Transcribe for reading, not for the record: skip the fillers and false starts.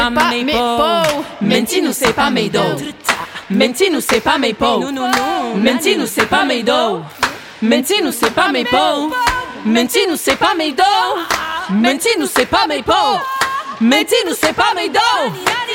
mes pots. Menti-nous, c'est pas mes dos. Menti-nous, c'est pas mes pots. Menti-nous, c'est pas mes dos. Menti-nous, c'est pas mes pots. Menti-nous, c'est pas mes dos. Menti-nous, c'est pas mes pots. Menti-nous, c'est pas mes dos.